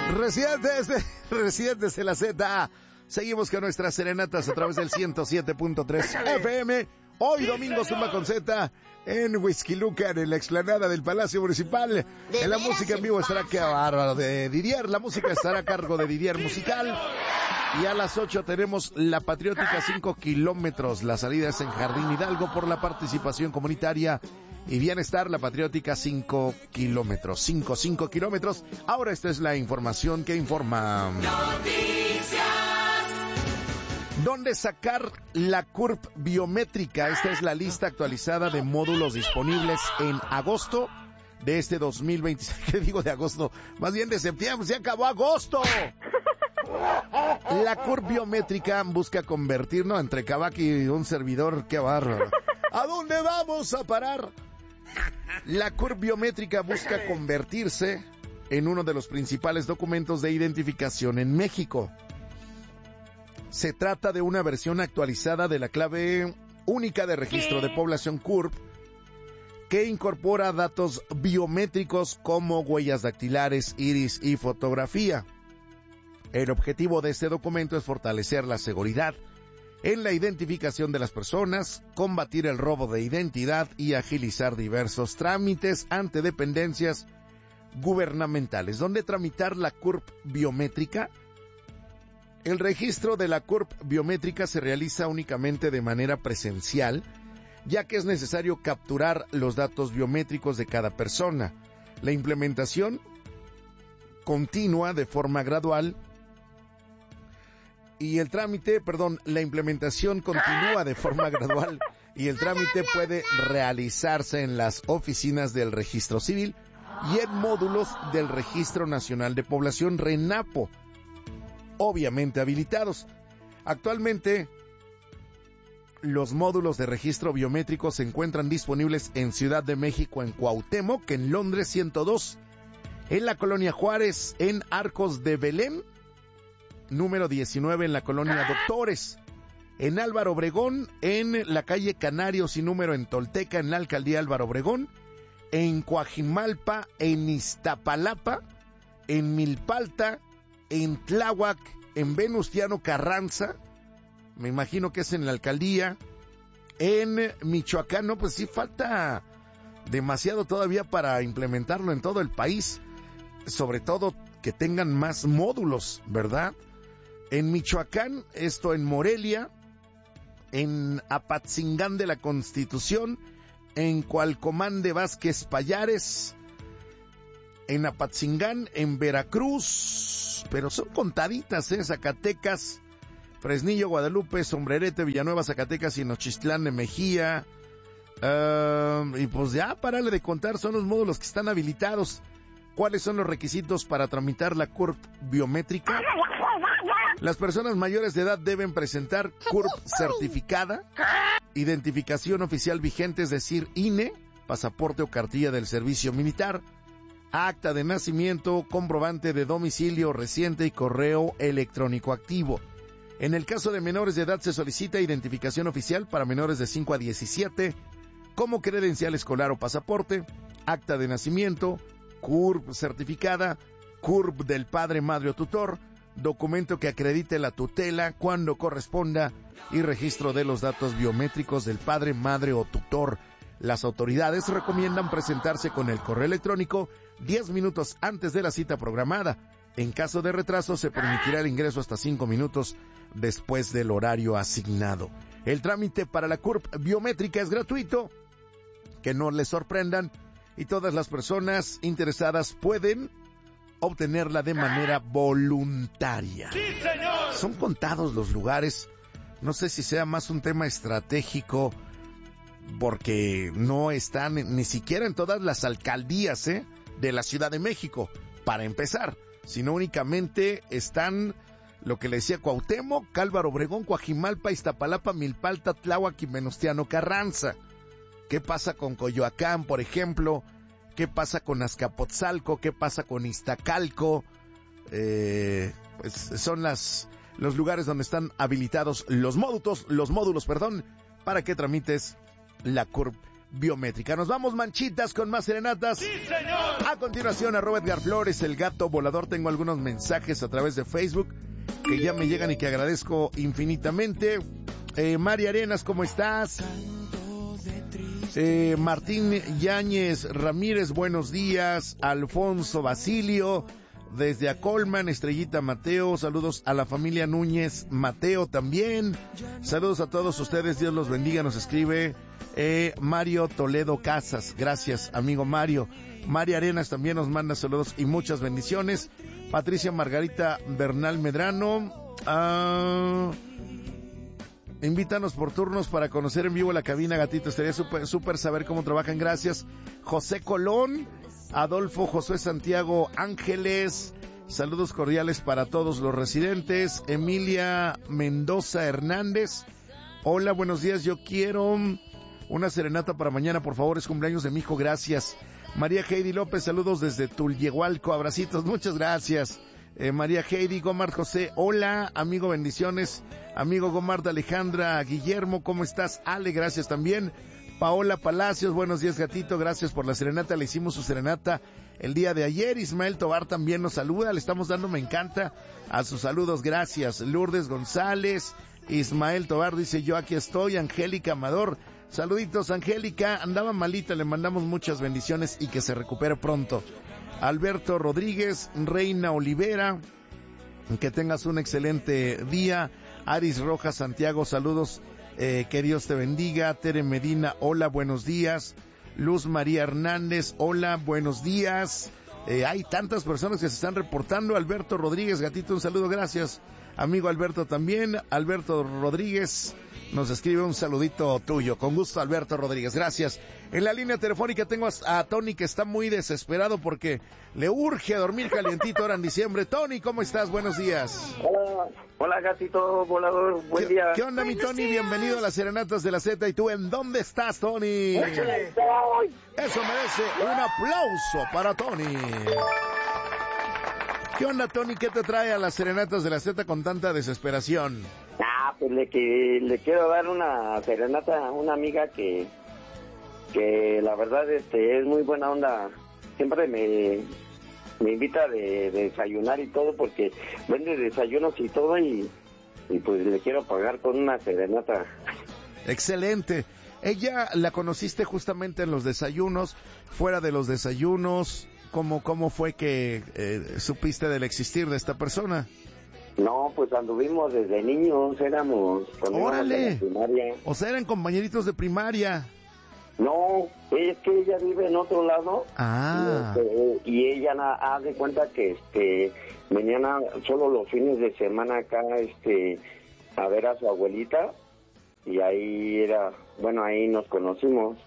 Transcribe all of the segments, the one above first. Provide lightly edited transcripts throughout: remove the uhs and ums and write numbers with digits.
Residentes de la Z. Seguimos con nuestras serenatas a través del 107.3 FM. Hoy domingo Zumba con Z en Whisky Lucan, en la explanada del Palacio Municipal. En la música en vivo estará que bárbaro de Didier. La música estará a cargo de Didier Musical. Y a las 8 tenemos la Patriótica 5 kilómetros. La salida es en Jardín Hidalgo por la participación comunitaria y bienestar. La Patriótica 5 kilómetros. 5 kilómetros. Ahora esta es la información que informa. ¿Dónde sacar la CURP biométrica? Esta es la lista actualizada de módulos disponibles en agosto de este 2020. ¿Qué digo de agosto? Más bien de septiembre. ¡Se acabó agosto! La CURP biométrica busca convertirnos entre Kavak y un servidor. ¡Qué bárbaro! ¿A dónde vamos a parar? La CURP biométrica busca convertirse en uno de los principales documentos de identificación en México. Se trata de una versión actualizada de la clave única de registro de población CURP que incorpora datos biométricos como huellas dactilares, iris y fotografía. El objetivo de este documento es fortalecer la seguridad en la identificación de las personas, combatir el robo de identidad y agilizar diversos trámites ante dependencias gubernamentales. ¿Dónde tramitar la CURP biométrica? El registro de la CURP biométrica se realiza únicamente de manera presencial, ya que es necesario capturar los datos biométricos de cada persona. La implementación continúa de forma gradual y el trámite, la implementación continúa de forma gradual y el trámite puede realizarse en las oficinas del Registro Civil y en módulos del Registro Nacional de Población RENAPO, obviamente habilitados. Actualmente, los módulos de registro biométrico se encuentran disponibles en Ciudad de México, en Cuauhtémoc, en Londres 102, en la Colonia Juárez, en Arcos de Belén, número 19 en la Colonia Doctores, en Álvaro Obregón, en la calle Canario sin número en Tolteca, en la Alcaldía Álvaro Obregón, en Coajimalpa, en Iztapalapa, en Milpalta, en Tláhuac, en Venustiano Carranza, me imagino que es en la alcaldía, en Michoacán. No, pues sí falta demasiado todavía para implementarlo en todo el país, sobre todo que tengan más módulos, ¿verdad? En Michoacán, esto en Morelia, en Apatzingán de la Constitución, en Cualcomán de Vázquez Payares, en Apatzingán, en Veracruz, pero son contaditas, Zacatecas, Fresnillo, Guadalupe, Sombrerete, Villanueva, Zacatecas y Nochistlán de Mejía. Y pues ya, párale de contar, son los módulos que están habilitados. ¿Cuáles son los requisitos para tramitar la CURP biométrica? Las personas mayores de edad deben presentar CURP certificada, identificación oficial vigente, es decir, INE, pasaporte o cartilla del servicio militar, acta de nacimiento, comprobante de domicilio reciente y correo electrónico activo. En el caso de menores de edad se solicita identificación oficial para menores de 5 a 17, como credencial escolar o pasaporte, acta de nacimiento, CURP certificada, CURP del padre, madre o tutor, documento que acredite la tutela cuando corresponda y registro de los datos biométricos del padre, madre o tutor. Las autoridades recomiendan presentarse con el correo electrónico 10 minutos antes de la cita programada. En caso de retraso se permitirá el ingreso hasta 5 minutos después del horario asignado. El trámite para la CURP biométrica es gratuito, que no les sorprendan, y todas las personas interesadas pueden obtenerla de manera voluntaria. ¡Sí, señor! Son contados los lugares, no sé si sea más un tema estratégico, porque no están ni siquiera en todas las alcaldías de la Ciudad de México, para empezar, sino únicamente están lo que le decía Cuauhtémoc, Álvaro Obregón, Coajimalpa, Iztapalapa, Milpalta, Tláhuac y Venustiano Carranza. ¿Qué pasa con Coyoacán, por ejemplo? ¿Qué pasa con Azcapotzalco? ¿Qué pasa con Iztacalco? Pues son los lugares donde están habilitados los módulos, para que tramites la CURP biométrica. Nos vamos, manchitas, con más serenatas. ¡Sí, señor! A continuación, Edgar Flores, el gato volador. Tengo algunos mensajes a través de Facebook que ya me llegan y que agradezco infinitamente. María Arenas, ¿cómo estás? Martín Yáñez Ramírez, buenos días. Alfonso Basilio, desde Acolman. Estrellita Mateo, saludos a la familia Núñez Mateo también. Saludos a todos ustedes, Dios los bendiga, nos escribe Mario Toledo Casas. Gracias, amigo Mario. María Arenas también nos manda saludos y muchas bendiciones. Patricia Margarita Bernal Medrano, invítanos por turnos para conocer en vivo la cabina, gatito. Estaría súper saber cómo trabajan. Gracias. José Colón, Adolfo Josué Santiago Ángeles, saludos cordiales para todos los residentes. Emilia Mendoza Hernández, hola, buenos días, yo quiero una serenata para mañana, por favor, es cumpleaños de mi hijo, gracias. María Heidi López, saludos desde Tulyehualco, abracitos, muchas gracias. María Heidi, Gomart José, hola, amigo, bendiciones. Amigo Gomart Alejandra Guillermo, ¿cómo estás? Ale, gracias también. Paola Palacios, buenos días, gatito, gracias por la serenata, le hicimos su serenata el día de ayer. Ismael Tobar también nos saluda, le estamos dando me encanta a sus saludos, gracias. Lourdes González, Ismael Tobar dice, yo aquí estoy. Angélica Amador, saluditos Angélica, andaba malita, le mandamos muchas bendiciones y que se recupere pronto. Alberto Rodríguez, Reina Olivera, que tengas un excelente día. Aris Rojas Santiago, saludos, que Dios te bendiga. Tere Medina, hola, buenos días. Luz María Hernández, hola, buenos días. Hay tantas personas que se están reportando. Alberto Rodríguez, gatito, un saludo, gracias. Amigo Alberto también. Alberto Rodríguez nos escribe un saludito tuyo. Con gusto, Alberto Rodríguez, gracias. En la línea telefónica tengo a Tony, que está muy desesperado porque le urge dormir calientito ahora en diciembre. Tony, ¿cómo estás? Buenos días. Hola gatito volador, buen día. ¿Qué onda, mi Tony? Bienvenido a las Serenatas de la Z. ¿Y tú en dónde estás, Tony? Eso merece un aplauso para Tony. ¿Qué onda, Tony? ¿Qué te trae a las Serenatas de la Z con tanta desesperación? Pues le quiero dar una serenata a una amiga que la verdad es muy buena onda. Siempre me invita de desayunar y todo, porque vende desayunos y todo, y pues le quiero pagar con una serenata. Excelente. Ella la conociste justamente en los desayunos, fuera de los desayunos. ¿Cómo fue que supiste del existir de esta persona? No, pues anduvimos desde niños, éramos ¡órale! De primaria. O sea, eran compañeritos de primaria. No, es que ella vive en otro lado. Ah. Y ella haz de cuenta que venían solo los fines de semana acá a ver a su abuelita, y ahí ahí nos conocimos.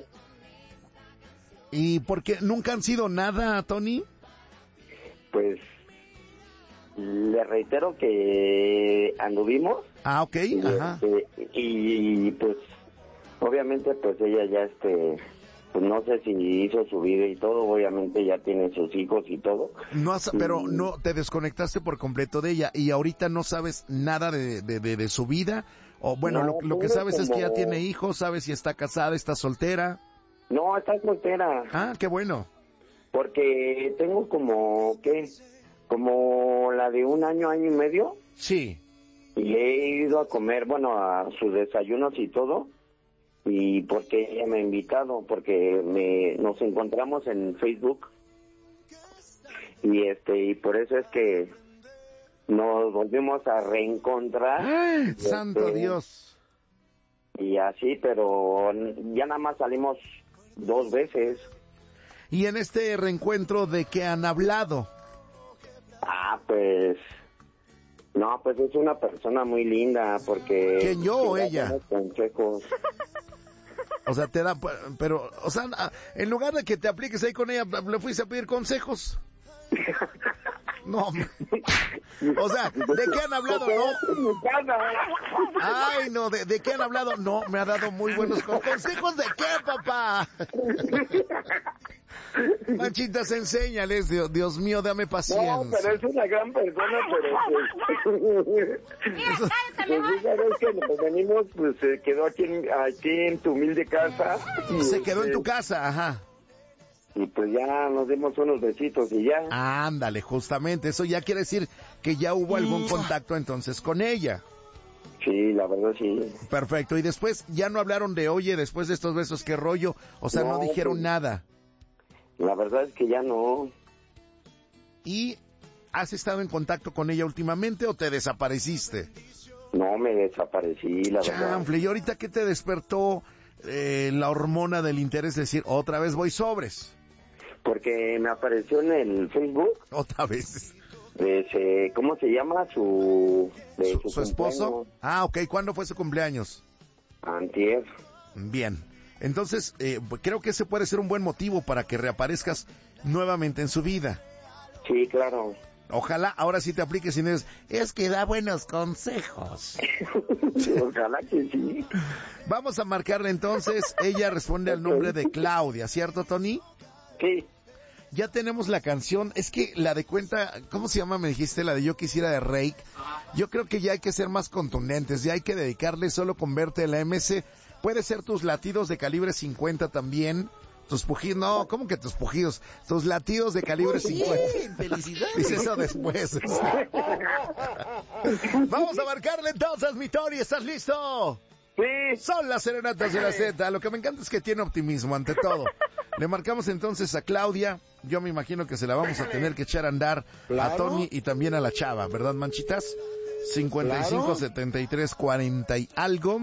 ¿Y por qué nunca han sido nada, Tony? Pues le reitero que anduvimos. Ah, ok, ajá. Y pues obviamente pues ella ya pues no sé si hizo su vida y todo, obviamente ya tiene sus hijos y todo. Pero no te desconectaste por completo de ella y ahorita no sabes nada de su vida, o bueno, no, lo que sabes es que ya tiene hijos, sabes si está casada, está soltera. No, está soltera. Ah, qué bueno. Porque tengo como la de un año y medio. Sí. Y he ido a comer, a sus desayunos y todo. Y porque ella me ha invitado, porque nos encontramos en Facebook. Y por eso es que nos volvimos a reencontrar. ¡Ay, santo Dios! Y así, pero ya nada más salimos 2 veces. ¿Y en este reencuentro de qué han hablado? Pues... No, pues es una persona muy linda, porque... ¿Quién, yo o ella? Consejos. O sea, te da... Pero, o sea, en lugar de que te apliques ahí con ella, ¿le fuiste a pedir consejos? No, o sea, ¿de qué han hablado? No. Ay, no, ¿de qué han hablado? No, me ha dado muy buenos consejos. ¿De qué, papá? Manchitas, enséñales, Dios mío, dame paciencia. No, pero es una gran persona, pero pues sabes que nos venimos, pues se quedó aquí en tu humilde casa. Se quedó en tu casa, ajá. Y pues ya nos dimos unos besitos y ya. Ándale, justamente, eso ya quiere decir que ya hubo algún contacto entonces con ella. Sí, la verdad sí. Perfecto, y después ya no hablaron de, oye, después de estos besos, ¿qué rollo? O sea, no dijeron pues, nada. La verdad es que ya no. ¿Y has estado en contacto con ella últimamente o te desapareciste? No, me desaparecí, la verdad. Chanfle, ¿y ahorita qué te despertó la hormona del interés de decir, otra vez voy sobres? Porque me apareció en el Facebook. Otra vez. ¿Cómo se llama? ¿Su esposo? Ah, ok. ¿Cuándo fue su cumpleaños? Antier. Bien. Entonces, creo que ese puede ser un buen motivo para que reaparezcas nuevamente en su vida. Sí, claro. Ojalá ahora sí te apliques y no es que da buenos consejos. Ojalá que sí. Vamos a marcarle entonces. Ella responde al nombre de Claudia, ¿cierto, Tony? Sí. Ya tenemos la canción, es que la de cuenta, ¿cómo se llama? Me dijiste, la de Yo Quisiera de Rake. Yo creo que ya hay que ser más contundentes, ya hay que dedicarle solo con verte en la MS. Puede ser tus latidos de calibre 50 también. Tus pujidos, no, ¿cómo que tus pujidos? Tus latidos de calibre 50. ¡Felicidades! Dice eso después. Vamos a marcarle entonces, mi Tony, ¿estás listo? Sí. Son las serenatas de la Z. Lo que me encanta es que tiene optimismo ante todo. Le marcamos entonces a Claudia. Yo me imagino que se la vamos a tener que echar a andar a Tony y también a la chava, ¿verdad, Manchitas? 55 73 40 y algo.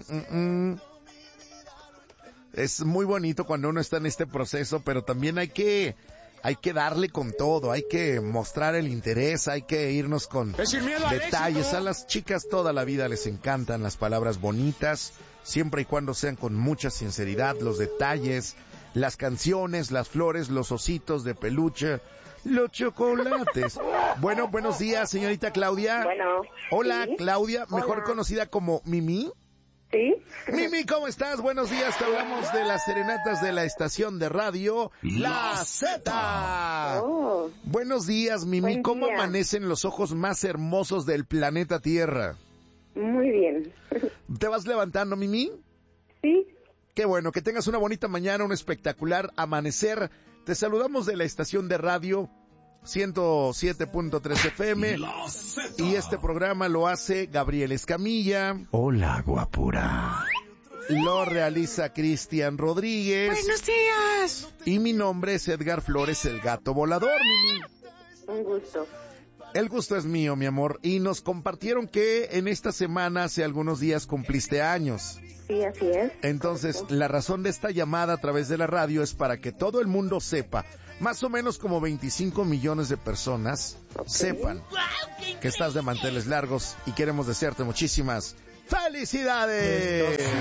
Es muy bonito cuando uno está en este proceso, pero también hay que darle con todo, hay que mostrar el interés, hay que irnos con detalles. A las chicas toda la vida les encantan las palabras bonitas, siempre y cuando sean con mucha sinceridad, los detalles, las canciones, las flores, los ositos de peluche, los chocolates. Bueno, buenos días, señorita Claudia. Bueno. Hola, ¿sí? Claudia, mejor Hola. conocida como Mimi. ¿Sí? Mimi, ¿cómo estás? Buenos días, te hablamos de las serenatas de la estación de radio La Z. Oh, Buenos días, Mimi. Buen ¿Cómo día. amanecen los ojos más hermosos del planeta Tierra? muy bien. ¿Te vas levantando, Mimi? ¿Sí? Qué bueno, que tengas una bonita mañana, un espectacular amanecer. Te saludamos de la estación de radio 107.3 FM y este programa lo hace Gabriel Escamilla. Hola, guapura. Lo realiza Cristian Rodríguez. Buenos días. Y mi nombre es Edgar Flores, el gato volador, Mimi. Un gusto. El gusto es mío, mi amor. Y nos compartieron que en esta semana, hace algunos días, cumpliste años. Sí, así es. Entonces, la razón de esta llamada a través de la radio es para que todo el mundo sepa, más o menos como 25 millones de personas sepan que estás de manteles largos y queremos desearte muchísimas felicidades.